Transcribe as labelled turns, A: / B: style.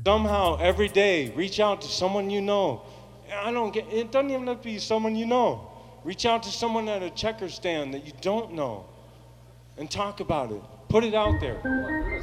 A: Somehow, every day, reach out to someone you know. It doesn't even have to be someone you know. Reach out to someone at a checker stand that you don't know and talk about it. Put it out there.